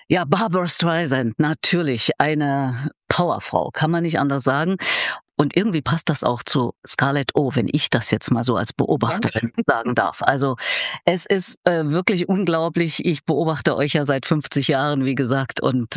Ja, Barbra Streisand, natürlich eine Powerfrau, kann man nicht anders sagen. Und irgendwie passt das auch zu Scarlett Oh, wenn ich das jetzt mal so als Ja. Beobachterin sagen darf. Also, es ist, wirklich unglaublich. Ich beobachte euch ja seit 50 Jahren, wie gesagt, und